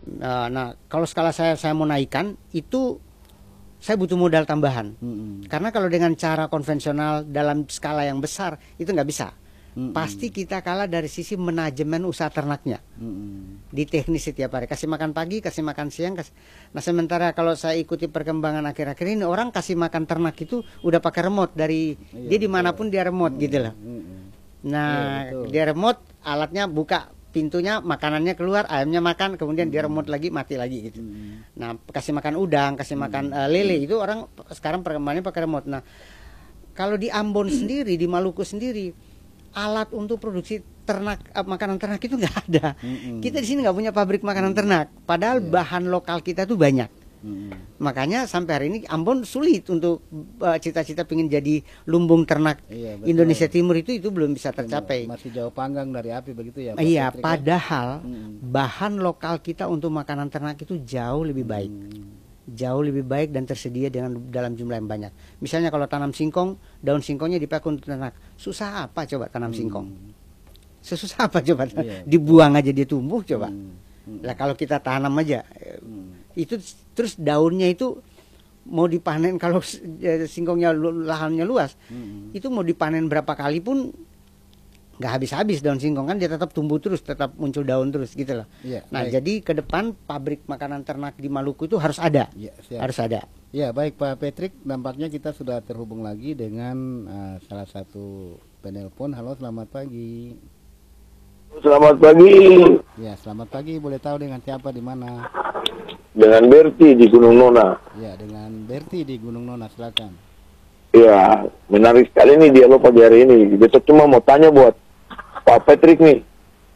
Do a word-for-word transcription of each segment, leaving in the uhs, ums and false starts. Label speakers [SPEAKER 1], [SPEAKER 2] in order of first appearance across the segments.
[SPEAKER 1] Uh, nah, kalau skala saya saya mau naikkan itu saya butuh modal tambahan. Mm-hmm. Karena kalau dengan cara konvensional dalam skala yang besar itu nggak bisa. Mm-hmm. Pasti kita kalah dari sisi manajemen usaha ternaknya. Mm-hmm. Di teknis setiap hari kasih makan pagi, kasih makan siang. Kasih... Nah sementara kalau saya ikuti perkembangan akhir-akhir ini orang kasih makan ternak itu udah pakai remote dari iya, dia dimanapun dia remote mm-hmm. gitu loh. Mm-hmm. Nah iya, dia remote alatnya buka pintunya makanannya keluar ayamnya makan kemudian hmm. dia remote lagi mati lagi gitu. Hmm. Nah kasih makan udang kasih hmm. makan uh, lele itu orang sekarang perkembangannya pakai remote. Nah kalau di Ambon sendiri di Maluku sendiri alat untuk produksi ternak uh, makanan ternak itu nggak ada. Hmm. Kita di sini nggak punya pabrik makanan ternak padahal yeah. bahan lokal kita tuh banyak. Hmm. Makanya sampai hari ini Ambon sulit untuk uh, cita-cita pengen jadi lumbung ternak iya, Indonesia Timur itu itu belum bisa tercapai.
[SPEAKER 2] Masih jauh panggang dari api begitu ya.
[SPEAKER 1] Pak iya, Patrick, padahal ya? hmm. bahan lokal kita untuk makanan ternak itu jauh lebih baik. Hmm. Jauh lebih baik dan tersedia dengan dalam jumlah yang banyak. Misalnya kalau tanam singkong, daun singkongnya dipakai untuk ternak. Susah apa coba tanam hmm. singkong? Susah apa coba? Iya, dibuang betul. Aja dia tumbuh coba. Hmm. Hmm. Lah kalau kita tanam aja hmm. itu terus daunnya itu mau dipanen kalau singkongnya lahannya luas hmm. itu mau dipanen berapa kali pun nggak habis-habis daun singkong kan dia tetap tumbuh terus tetap muncul daun terus gitu loh. Ya, nah baik. Jadi ke depan pabrik makanan ternak di Maluku itu harus ada ya, harus ada.
[SPEAKER 2] Ya baik Pak Patrick, nampaknya kita sudah terhubung lagi dengan uh, salah satu penelpon. Halo selamat pagi.
[SPEAKER 3] Selamat pagi.
[SPEAKER 2] Ya, selamat pagi. Boleh tahu dengan siapa di mana?
[SPEAKER 3] Dengan Berti di Gunung Nona.
[SPEAKER 2] Ya, dengan Berti di Gunung Nona, silakan.
[SPEAKER 3] Ya, menarik sekali nih dialog pagi hari ini. Besok cuma mau tanya buat Pak Patrick nih.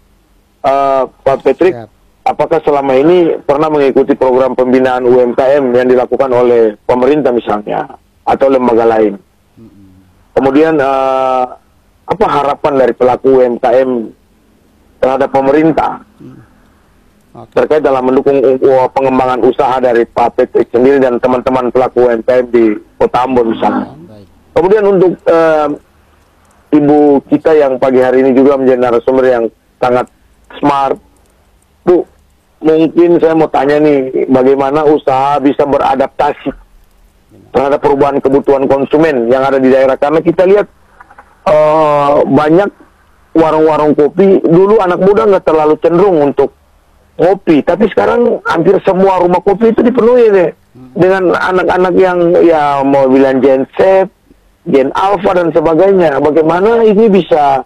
[SPEAKER 3] Uh, Pak Patrick, Siap. Apakah selama ini pernah mengikuti program pembinaan U M K M yang dilakukan oleh pemerintah misalnya atau lembaga lain? Mm-hmm. Kemudian uh, apa harapan dari pelaku U M K M terhadap pemerintah hmm. okay. terkait dalam mendukung uh, pengembangan usaha dari Pak Patrick sendiri dan teman-teman pelaku U M K M di Kota Ambon misalnya. Hmm. Kemudian untuk uh, ibu kita yang pagi hari ini juga menjadi narasumber yang sangat smart, Bu, mungkin saya mau tanya nih, bagaimana usaha bisa beradaptasi terhadap perubahan kebutuhan konsumen yang ada di daerah, karena kita lihat uh, banyak warung-warung kopi, dulu anak muda nggak terlalu cenderung untuk kopi, tapi sekarang hampir semua rumah kopi itu dipenuhi deh hmm. dengan anak-anak yang ya mau bilang Gen Z, Gen Alpha dan sebagainya. Bagaimana ini bisa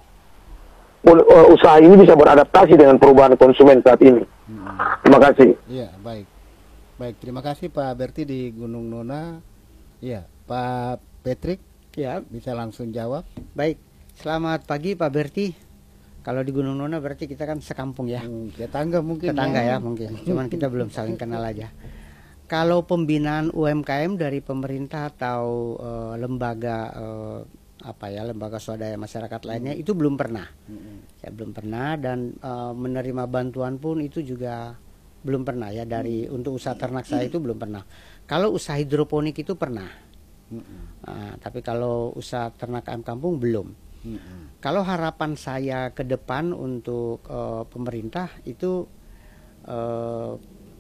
[SPEAKER 3] uh, usaha ini bisa beradaptasi dengan perubahan konsumen saat ini? Hmm. Terima kasih.
[SPEAKER 2] Iya, baik. Baik, terima kasih Pak Berti di Gunung Nona. Iya, Pak Patrick, ya bisa langsung jawab.
[SPEAKER 1] Baik. Selamat pagi Pak Berti. Kalau di Gunung Nona berarti kita kan sekampung ya.
[SPEAKER 2] Hmm, tetangga mungkin.
[SPEAKER 1] Tetangga ya, ya mungkin. Cuman kita belum saling kenal aja. Kalau pembinaan U M K M dari pemerintah atau uh, lembaga uh, apa ya, lembaga swadaya masyarakat lainnya hmm. itu belum pernah. Hmm. Saya belum pernah dan uh, menerima bantuan pun itu juga belum pernah ya dari hmm. untuk usaha ternak saya itu belum pernah. Kalau usaha hidroponik itu pernah. Hmm. Uh, tapi kalau usaha ternak ayam kampung belum. Hmm. Kalau harapan saya ke depan untuk uh, pemerintah itu uh,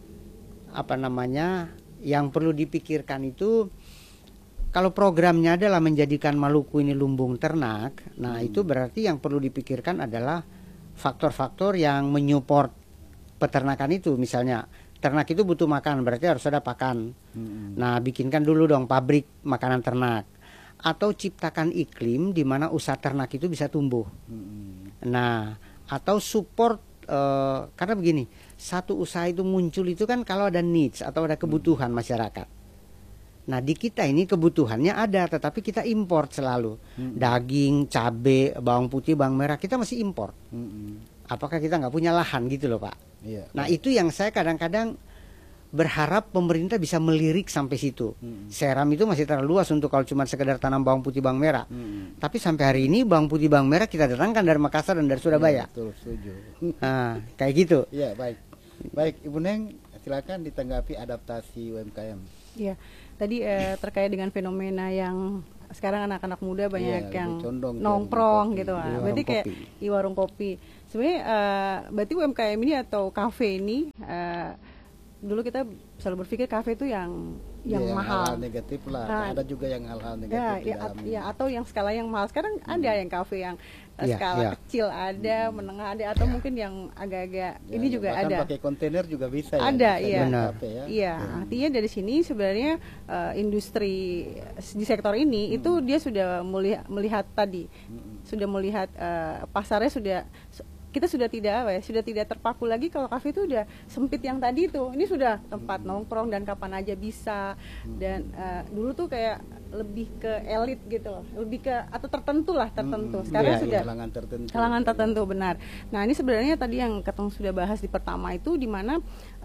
[SPEAKER 1] apa namanya yang perlu dipikirkan itu kalau programnya adalah menjadikan Maluku ini lumbung ternak, nah hmm. itu berarti yang perlu dipikirkan adalah faktor-faktor yang menyupport peternakan itu. Misalnya ternak itu butuh makan, berarti harus ada pakan. Hmm. Nah bikinkan dulu dong pabrik makanan ternak. Atau ciptakan iklim di mana usaha ternak itu bisa tumbuh. Hmm. Nah, atau support uh, karena begini, satu usaha itu muncul itu kan kalau ada needs atau ada kebutuhan hmm. masyarakat. Nah, di kita ini kebutuhannya ada, tetapi kita import selalu. Hmm. Daging, cabai, bawang putih, bawang merah kita masih import. Hmm. Apakah kita nggak punya lahan gitu loh Pak? Iya, nah, iya. Itu yang saya kadang-kadang berharap pemerintah bisa melirik sampai situ. Hmm. Seram itu masih terlalu luas untuk kalau cuma sekedar tanam bawang putih bawang merah. Hmm. Tapi sampai hari ini bawang putih bawang merah kita datangkan dari Makassar dan dari Surabaya. Ya, betul, setuju. Nah, kayak gitu.
[SPEAKER 2] Iya, baik. Baik, Ibu Neng, silakan ditanggapi adaptasi U M K M.
[SPEAKER 4] Iya, tadi eh, terkait dengan fenomena yang sekarang anak-anak muda banyak
[SPEAKER 2] Iya,
[SPEAKER 4] yang
[SPEAKER 2] condong ke
[SPEAKER 4] nongkrong
[SPEAKER 2] kopi,
[SPEAKER 4] gitu,
[SPEAKER 2] di
[SPEAKER 4] ah.
[SPEAKER 1] warung
[SPEAKER 4] berarti kayak
[SPEAKER 1] kopi.
[SPEAKER 4] di warung kopi. Sebenarnya uh, berarti U M K M ini atau kafe ini, uh, dulu kita selalu berpikir kafe itu yang yang
[SPEAKER 2] Ya,
[SPEAKER 4] mahal.
[SPEAKER 2] hal-hal negatif lah.
[SPEAKER 4] Nah,
[SPEAKER 2] ada juga yang hal-hal negatif
[SPEAKER 4] Ya,
[SPEAKER 2] di
[SPEAKER 4] ya,
[SPEAKER 2] dalam
[SPEAKER 4] at-
[SPEAKER 2] ini.
[SPEAKER 4] ya, atau yang skala yang mahal. Sekarang ada yang kafe yang uh,
[SPEAKER 1] Ya,
[SPEAKER 4] skala
[SPEAKER 1] ya.
[SPEAKER 4] kecil ada, menengah ada, atau mungkin yang agak-agak
[SPEAKER 2] Ya,
[SPEAKER 4] ini
[SPEAKER 2] ya,
[SPEAKER 4] juga
[SPEAKER 2] bahkan
[SPEAKER 4] ada.
[SPEAKER 2] pakai kontainer juga bisa ya,
[SPEAKER 4] Ada,
[SPEAKER 2] bisa
[SPEAKER 4] iya.
[SPEAKER 2] di
[SPEAKER 1] Benar.
[SPEAKER 2] kafe ya.
[SPEAKER 4] Iya, artinya dari sini sebenarnya uh, industri di sektor ini itu dia sudah melihat, melihat tadi, sudah melihat uh, pasarnya sudah, kita sudah tidak apa ya, sudah tidak terpaku lagi kalau kafe itu udah sempit yang tadi itu. Ini sudah tempat nongkrong dan kapan aja bisa. Dan uh, dulu tuh kayak lebih ke elit gitu loh, lebih ke atau tertentu lah, tertentu. Sekarang
[SPEAKER 1] Iya,
[SPEAKER 4] sudah
[SPEAKER 2] kalangan tertentu.
[SPEAKER 4] kalangan tertentu, benar. Nah, ini sebenarnya tadi yang ketemu sudah bahas di pertama itu, di mana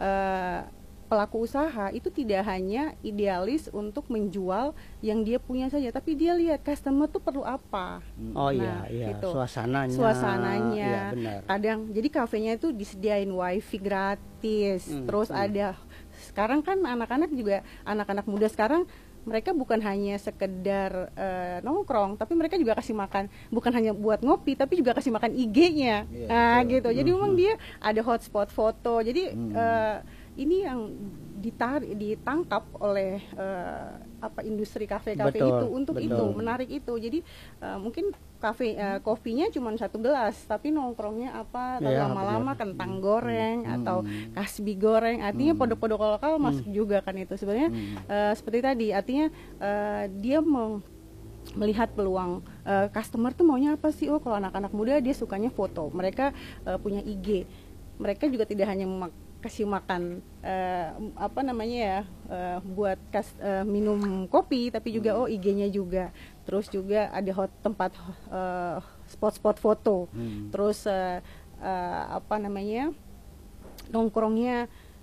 [SPEAKER 4] uh, pelaku usaha itu tidak hanya idealis untuk menjual yang dia punya saja, tapi dia lihat customer tuh perlu apa.
[SPEAKER 1] Oh
[SPEAKER 4] Nah,
[SPEAKER 1] iya, iya,
[SPEAKER 4] gitu.
[SPEAKER 1] suasananya.
[SPEAKER 4] Suasananya.
[SPEAKER 1] Iya, benar.
[SPEAKER 4] Kadang jadi kafenya itu disediain wifi gratis.
[SPEAKER 1] Hmm,
[SPEAKER 4] Terus
[SPEAKER 1] hmm.
[SPEAKER 4] ada, sekarang kan anak-anak juga, anak-anak muda sekarang mereka bukan hanya sekedar uh, nongkrong, tapi mereka juga kasih makan, bukan hanya buat ngopi, tapi juga kasih makan I G-nya.
[SPEAKER 2] Iya,
[SPEAKER 4] Nah,
[SPEAKER 2] betul.
[SPEAKER 4] gitu. Jadi memang dia ada hotspot foto. Jadi
[SPEAKER 2] Hmm.
[SPEAKER 4] uh, ini yang ditar ditangkap oleh uh, apa industri kafe-kafe
[SPEAKER 1] Betul,
[SPEAKER 4] itu untuk
[SPEAKER 1] betul.
[SPEAKER 4] itu, menarik itu. Jadi uh, mungkin kafe uh, kopinya cuma satu gelas, tapi nongkrongnya apa?
[SPEAKER 1] Iya,
[SPEAKER 4] Lama-lama
[SPEAKER 1] benar.
[SPEAKER 4] kentang goreng
[SPEAKER 2] Hmm.
[SPEAKER 4] atau kasbi goreng. Artinya
[SPEAKER 2] Hmm.
[SPEAKER 4] produk-produk lokal masuk juga kan itu. Sebenarnya
[SPEAKER 2] Hmm.
[SPEAKER 4] uh, seperti tadi, artinya uh, dia mau melihat peluang uh, customer tuh maunya apa sih? Oh, kalau anak-anak muda dia sukanya foto. Mereka uh, punya I G. Mereka juga tidak hanya memak- kasih makan uh, apa namanya ya, uh, buat kas, uh, minum kopi, tapi juga oh I G-nya juga. Terus juga ada hot tempat uh, spot-spot foto.
[SPEAKER 2] Hmm.
[SPEAKER 4] Terus uh, uh, apa namanya, nongkrongnya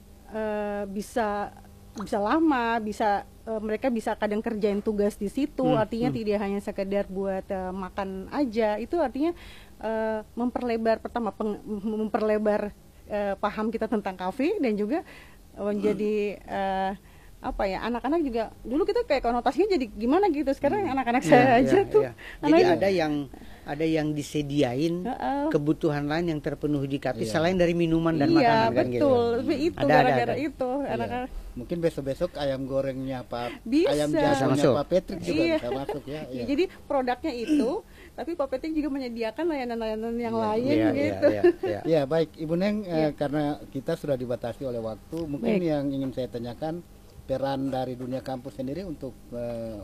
[SPEAKER 4] uh, bisa bisa lama, bisa uh, mereka bisa kadang kerjain tugas di situ.
[SPEAKER 1] Hmm,
[SPEAKER 4] Artinya
[SPEAKER 1] hmm.
[SPEAKER 4] tidak hanya sekedar buat uh, makan aja. Itu artinya uh, memperlebar, pertama peng, memperlebar uh, paham kita tentang kafe, dan juga uh, menjadi uh, apa ya, anak-anak juga dulu kita kayak konotasinya jadi gimana gitu. Sekarang anak-anak
[SPEAKER 1] Iya,
[SPEAKER 4] saya
[SPEAKER 1] iya,
[SPEAKER 4] aja tuh
[SPEAKER 1] iya. Jadi
[SPEAKER 4] anak-
[SPEAKER 1] ada yang ada yang disediain
[SPEAKER 4] Heeh.
[SPEAKER 1] kebutuhan lain yang terpenuhi di kafe
[SPEAKER 2] Iya.
[SPEAKER 1] selain dari minuman dan
[SPEAKER 4] iya,
[SPEAKER 1] makanan kan gitu.
[SPEAKER 4] betul. Itu
[SPEAKER 1] Ada, ada,
[SPEAKER 4] gara-gara
[SPEAKER 1] ada.
[SPEAKER 4] itu
[SPEAKER 2] Iya.
[SPEAKER 4] anak-anak.
[SPEAKER 2] Mungkin besok-besok ayam gorengnya Pak,
[SPEAKER 4] Bisa.
[SPEAKER 2] ayam
[SPEAKER 1] Bisa
[SPEAKER 2] jagonya
[SPEAKER 1] masuk.
[SPEAKER 2] Pak Patrick juga
[SPEAKER 4] Iya.
[SPEAKER 2] bisa masuk ya. Iya.
[SPEAKER 4] Jadi produknya itu, tapi Pak Peting juga menyediakan layanan-layanan yang
[SPEAKER 2] Iya,
[SPEAKER 4] lain
[SPEAKER 1] Iya,
[SPEAKER 4] gitu.
[SPEAKER 1] iya, iya, iya.
[SPEAKER 2] Ya baik Ibu Neng, eh,
[SPEAKER 4] Iya.
[SPEAKER 2] karena kita sudah dibatasi oleh waktu, mungkin
[SPEAKER 4] Baik.
[SPEAKER 2] yang ingin saya tanyakan peran dari dunia kampus sendiri untuk eh,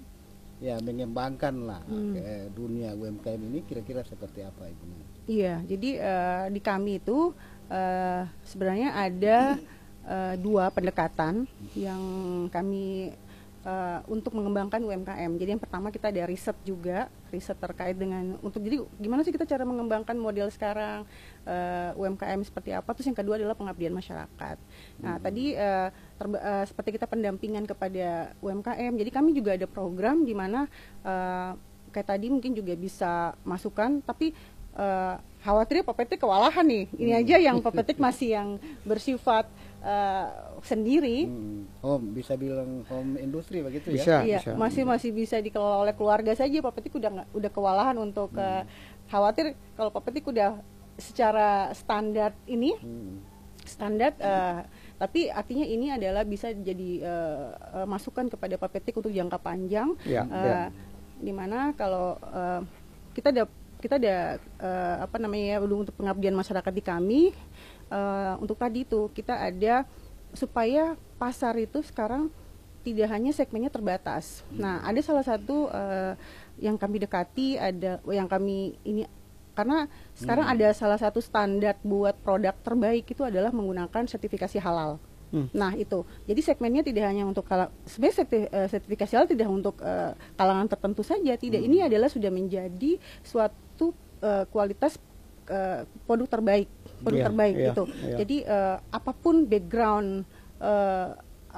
[SPEAKER 2] ya mengembangkan lah
[SPEAKER 4] Hmm.
[SPEAKER 2] ke dunia U M K M ini kira-kira seperti apa Ibu Neng?
[SPEAKER 4] Iya, jadi eh, di kami itu eh, sebenarnya ada eh, dua pendekatan yang kami eh, untuk mengembangkan U M K M. Jadi yang pertama kita ada riset juga, riset terkait dengan untuk jadi gimana sih kita cara mengembangkan model sekarang eh, U M K M seperti apa. Terus yang kedua adalah pengabdian masyarakat. Nah, tadi eh, terba- eh, seperti kita pendampingan kepada U M K M. Jadi kami juga ada program di mana eh, kayak tadi mungkin juga bisa masukan, tapi eh, khawatirnya Pak Petik kewalahan nih. Ini aja yang Pak Petik masih yang bersifat eh, sendiri.
[SPEAKER 2] Hmm, home bisa bilang home industri begitu ya?
[SPEAKER 1] Bisa.
[SPEAKER 4] Iya, masih masih bisa dikelola oleh keluarga saja. Pak Petik udah nggak- udah kewalahan untuk eh, khawatir kalau Pak Petik udah secara standar ini
[SPEAKER 2] Hmm.
[SPEAKER 4] standar, eh, tapi artinya ini adalah bisa jadi eh, eh, masukan kepada Pak Petik untuk jangka panjang.
[SPEAKER 1] Iya,
[SPEAKER 4] Eh,
[SPEAKER 1] iya.
[SPEAKER 4] Dimana kalau eh, kita ada kita ada eh, apa namanya ya, untuk pengabdian masyarakat di kami, eh, untuk tadi itu kita ada supaya pasar itu sekarang tidak hanya segmennya terbatas. Nah, ada salah satu eh, yang kami dekati, ada yang kami ini, karena sekarang ada salah satu standar buat produk terbaik itu adalah menggunakan sertifikasi halal.
[SPEAKER 1] Hmm.
[SPEAKER 4] Nah, itu. Jadi segmennya tidak hanya untuk kala, sebenarnya serti- eh, sertifikasi halal tidak untuk eh, kalangan tertentu saja, tidak. Ini adalah sudah menjadi suatu eh, kualitas eh, produk terbaik, produk
[SPEAKER 1] Iya,
[SPEAKER 4] terbaik
[SPEAKER 1] iya,
[SPEAKER 4] itu.
[SPEAKER 1] iya.
[SPEAKER 4] Jadi eh, apapun background eh,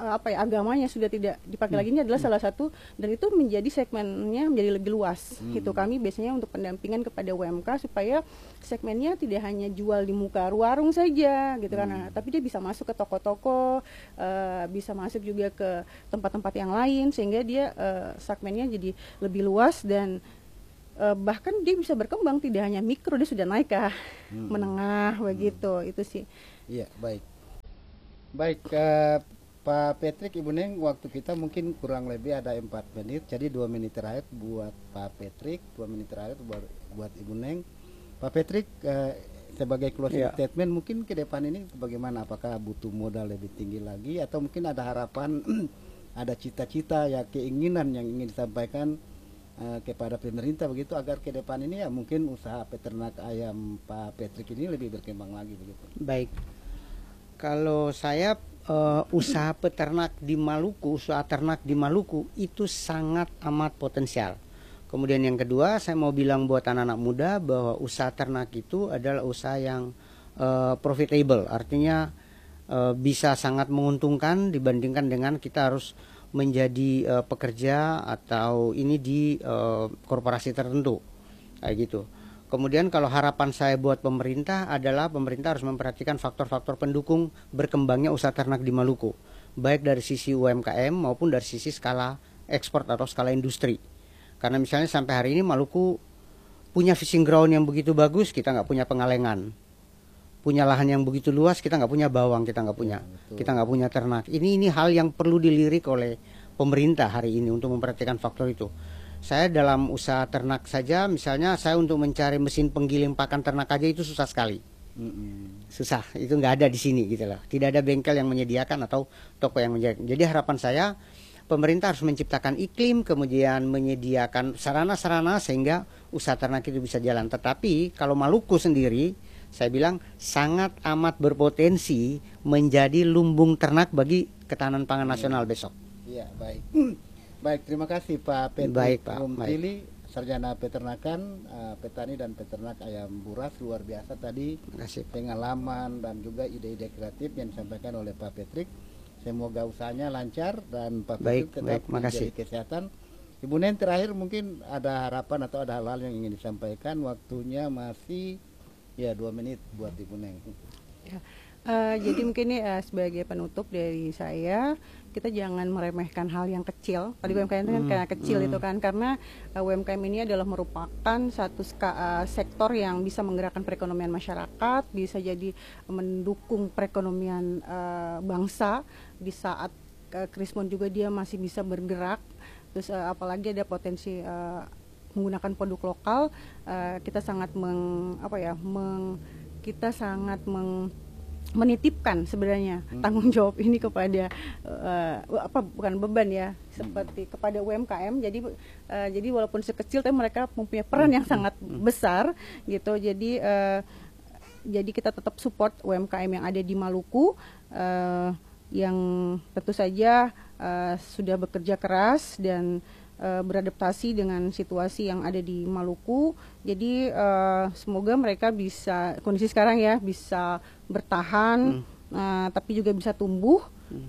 [SPEAKER 4] apa ya agamanya sudah tidak dipakai lagi, ini adalah salah satu, dan itu menjadi segmennya menjadi lebih luas. Hmm. Itu kami biasanya untuk pendampingan kepada U M K supaya segmennya tidak hanya jual di muka warung saja gitu kan, hmm. tapi dia bisa masuk ke toko-toko, uh, bisa masuk juga ke tempat-tempat yang lain, sehingga dia uh, segmennya jadi lebih luas, dan uh, bahkan dia bisa berkembang, tidak hanya mikro, dia sudah naik ke hmm. menengah begitu. Hmm. Itu sih.
[SPEAKER 2] Iya, baik. Baik, uh, Pak Patrick, Ibu Neng, waktu kita mungkin kurang lebih ada empat menit, jadi dua menit terakhir buat Pak Patrick, dua menit terakhir buat, buat Ibu Neng. Pak Patrick, eh, sebagai closing yeah. statement, mungkin ke depan ini bagaimana? Apakah butuh modal lebih tinggi lagi, atau mungkin ada harapan, ada cita-cita, ya keinginan yang ingin disampaikan eh, kepada pemerintah begitu, agar ke depan ini ya mungkin usaha peternak ayam Pak Patrick ini lebih berkembang lagi begitu.
[SPEAKER 1] Baik, kalau saya Uh, usaha peternak di Maluku, usaha ternak di Maluku itu sangat amat potensial. Kemudian yang kedua, saya mau bilang buat anak-anak muda bahwa usaha ternak itu adalah usaha yang uh, profitable, artinya uh, bisa sangat menguntungkan dibandingkan dengan kita harus menjadi uh, pekerja atau ini di uh, korporasi tertentu kayak gitu. Kemudian kalau harapan saya buat pemerintah adalah pemerintah harus memperhatikan faktor-faktor pendukung berkembangnya usaha ternak di Maluku, baik dari sisi U M K M maupun dari sisi skala ekspor atau skala industri. Karena misalnya sampai hari ini Maluku punya fishing ground yang begitu bagus, kita nggak punya pengalengan. Punya lahan yang begitu luas, kita nggak punya bawang, kita nggak punya, ya, kita nggak punya ternak. Ini ini hal yang perlu dilirik oleh pemerintah hari ini untuk memperhatikan faktor itu. Saya dalam usaha ternak saja, misalnya saya untuk mencari mesin penggiling pakan ternak aja itu susah sekali. Mm-hmm. Susah, itu nggak ada di sini gitu loh. Tidak ada bengkel yang menyediakan atau toko yang menyediakan. Jadi harapan saya pemerintah harus menciptakan iklim, kemudian menyediakan sarana-sarana sehingga usaha ternak itu bisa jalan. Tetapi kalau Maluku sendiri, saya bilang sangat amat berpotensi menjadi lumbung ternak bagi ketahanan pangan nasional besok.
[SPEAKER 2] Iya, baik. Baik, terima kasih Pak Patrick Rumtili, Sarjana Peternakan, uh, petani dan peternak ayam buras, luar biasa tadi pengalaman dan juga ide-ide kreatif yang disampaikan oleh Pak Patrick. Semoga usahanya lancar dan Pak Patrick tetap menjadi kesehatan. Ibu Nen, terakhir mungkin ada harapan atau ada hal-hal yang ingin disampaikan, waktunya masih ya dua menit buat Ibu Nen.
[SPEAKER 4] Ya. Uh, jadi mungkin ini uh, sebagai penutup dari saya, kita jangan meremehkan hal yang kecil. Tadi U M K M itu kan kayak kecil hmm. itu kan, karena uh, U M K M ini adalah merupakan satu uh, sektor yang bisa menggerakkan perekonomian masyarakat, bisa jadi mendukung perekonomian uh, bangsa di saat uh, krismon juga dia masih bisa bergerak. Terus uh, apalagi ada potensi uh, menggunakan produk lokal, uh, kita sangat meng apa ya, meng, kita sangat meng menitipkan sebenarnya hmm. tanggung jawab ini kepada uh, apa bukan beban ya, seperti hmm. kepada U M K M. Jadi uh, jadi walaupun sekecil tapi mereka mempunyai peran yang sangat hmm. besar gitu. Jadi uh, jadi kita tetap support U M K M yang ada di Maluku, uh, yang tentu saja uh, sudah bekerja keras dan uh, beradaptasi dengan situasi yang ada di Maluku. Jadi uh, semoga mereka bisa, kondisi sekarang ya, bisa bertahan, hmm. uh, tapi juga bisa tumbuh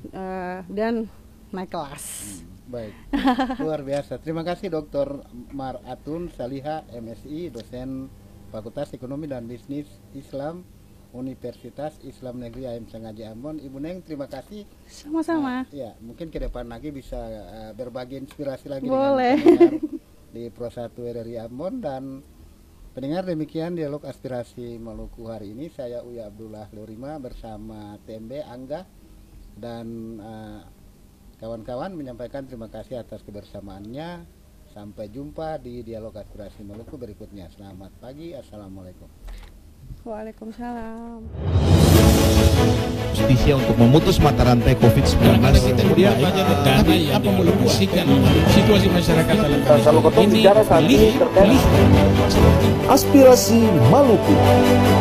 [SPEAKER 4] uh, dan naik kelas.
[SPEAKER 2] Hmm, baik, luar biasa. Terima kasih Doktor Mar Atun Saliha, M Si, dosen Fakultas Ekonomi dan Bisnis Islam Universitas Islam Negeri Ayam Sengaja Ambon. Ibu Neng, terima kasih.
[SPEAKER 4] Sama-sama.
[SPEAKER 2] Uh, ya, mungkin ke depan lagi bisa uh, berbagi inspirasi lagi.
[SPEAKER 4] Boleh.
[SPEAKER 2] Dengan di Pro satu R R I Ambon. Dan pendengar, demikian dialog aspirasi Maluku hari ini. Saya Uya Abdullah Lurima bersama T M B Angga dan kawan-kawan uh, menyampaikan terima kasih atas kebersamaannya. Sampai jumpa di dialog aspirasi Maluku berikutnya. Selamat pagi, assalamualaikum.
[SPEAKER 4] Waalaikumsalam.
[SPEAKER 5] Justisia untuk memutus mata rantai covid sembilan belas.
[SPEAKER 6] Kemudian banyak dana yang dialokasikan situasi masyarakat dalam kondisi ini.
[SPEAKER 7] Aspirasi Maluku.